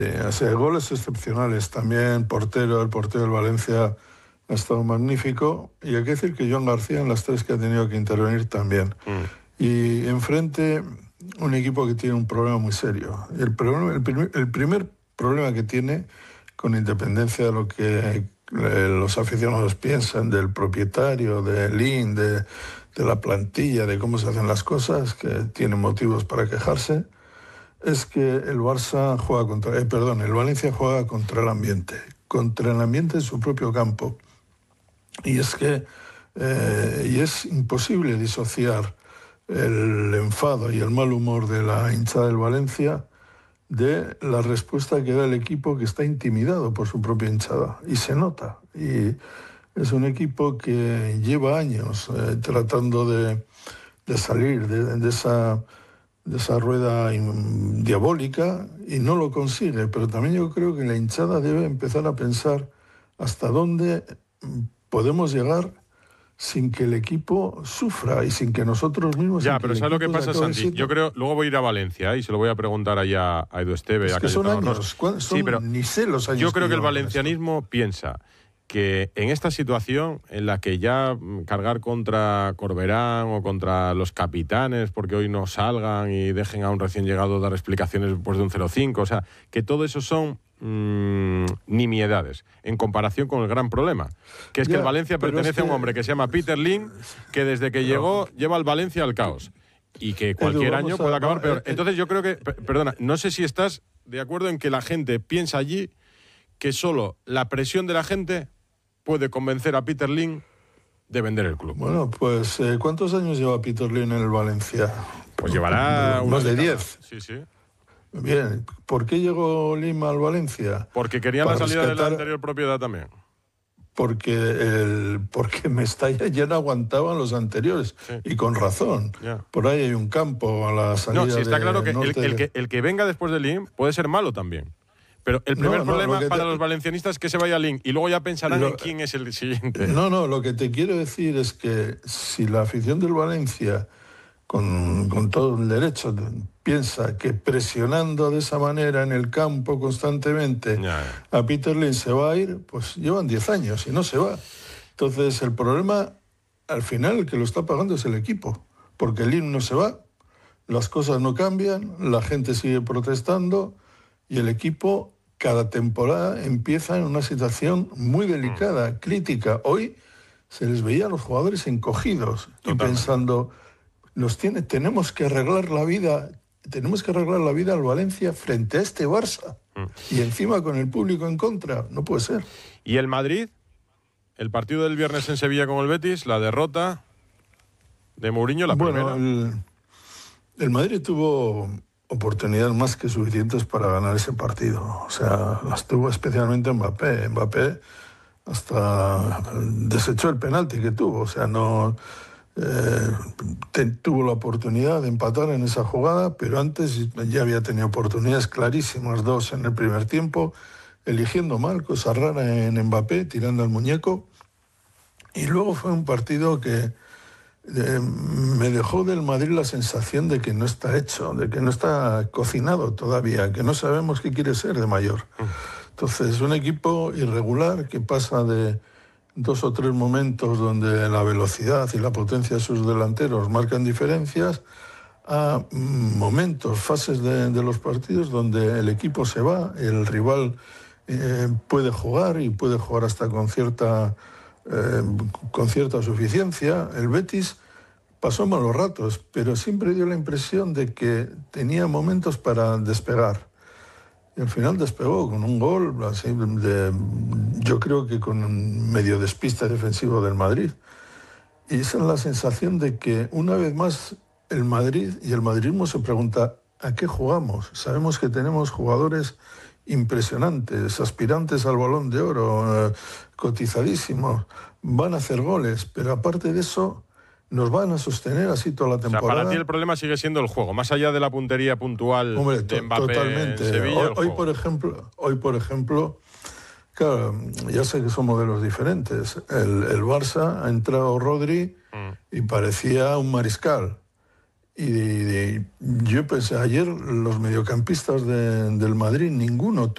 O sea, goles excepcionales. También el portero del Valencia ha estado magnífico. Y hay que decir que Joan García en las 3 que ha tenido que intervenir también. Y enfrente un equipo que tiene un problema muy serio. El primer problema que tiene, con independencia de lo que los aficionados piensan, del propietario, de Lin, de la plantilla, de cómo se hacen las cosas, que tienen motivos para quejarse, es que el Valencia juega contra el ambiente en su propio campo. Y es que es imposible disociar el enfado y el mal humor de la hinchada del Valencia de la respuesta que da el equipo, que está intimidado por su propia hinchada. Y se nota. Y es un equipo que lleva años tratando de salir de esa rueda diabólica y no lo consigue. Pero también yo creo que la hinchada debe empezar a pensar hasta dónde podemos llegar sin que el equipo sufra y sin que nosotros mismos... Ya, pero ¿sabes lo que pasa, Santi? Yo creo, luego voy a ir a Valencia y se lo voy a preguntar allá a Edu Esteve. Es que son años, sí, pero ni sé los años. Yo creo que el valencianismo piensa que en esta situación en la que ya cargar contra Corberán o contra los capitanes porque hoy no salgan y dejen a un recién llegado dar explicaciones después de un 0-5, o sea, que todo eso son nimiedades en comparación con el gran problema, que es que el Valencia pertenece a un hombre que se llama Peter Lim, que desde que llegó lleva al Valencia al caos y que cualquier año puede acabar peor. Entonces yo creo que, perdona, no sé si estás de acuerdo en que la gente piensa allí que solo la presión de la gente puede convencer a Peter Lim de vender el club. Bueno, pues ¿cuántos años lleva Peter Lim en el Valencia? Pues llevará más de 10. Sí, sí. Bien, ¿por qué llegó Lima al Valencia? Porque quería la salida de la anterior propiedad también. Porque Mestalla ya no aguantaban los anteriores, sí. Y con razón. Yeah. Por ahí hay un campo a la salida. No, sí, está claro que el que venga después de Lin puede ser malo también. Pero el primer problema para los valencianistas es que se vaya Lin y luego ya pensarán en quién es el siguiente. No, lo que te quiero decir es que si la afición del Valencia, con todo el derecho, piensa que presionando de esa manera en el campo constantemente a Peter Lim se va a ir, pues llevan 10 años y no se va. Entonces el problema, al final, el que lo está pagando es el equipo, porque Lim no se va, las cosas no cambian, la gente sigue protestando y el equipo cada temporada empieza en una situación muy delicada, crítica. Hoy se les veía a los jugadores encogidos y pensando... tenemos que arreglar la vida al Valencia frente a este Barça. Y encima con el público en contra. No puede ser. ¿Y el Madrid? El partido del viernes en Sevilla con el Betis, la derrota de Mourinho, la primera. El Madrid tuvo oportunidades más que suficientes para ganar ese partido. O sea, las tuvo especialmente Mbappé. Mbappé hasta desechó el penalti que tuvo. O sea, no... tuvo la oportunidad de empatar en esa jugada, pero antes ya había tenido oportunidades clarísimas, 2 en el primer tiempo, eligiendo mal, cosa rara en Mbappé, tirando al muñeco. Y luego fue un partido que me dejó del Madrid la sensación de que no está hecho, de que no está cocinado todavía, que no sabemos qué quiere ser de mayor. Entonces, un equipo irregular que pasa de 2 o 3 momentos donde la velocidad y la potencia de sus delanteros marcan diferencias, a momentos, fases de los partidos donde el equipo se va, el rival puede jugar y puede jugar hasta con cierta suficiencia. El Betis pasó malos ratos, pero siempre dio la impresión de que tenía momentos para despegar. Y al final despegó con un gol, así yo creo que con un medio despiste defensivo del Madrid. Y esa es la sensación de que una vez más el Madrid y el madridismo se pregunta ¿a qué jugamos? Sabemos que tenemos jugadores impresionantes, aspirantes al Balón de Oro, cotizadísimos, van a hacer goles, pero aparte de eso nos van a sostener así toda la temporada. O sea, para ti el problema sigue siendo el juego, más allá de la puntería puntual. Hombre, de Mbappé totalmente. En Sevilla. Hoy, por ejemplo, claro, ya sé que son modelos diferentes. El Barça ha entrado Rodri y parecía un mariscal. Y yo pensé, ayer los mediocampistas del Madrid, ninguno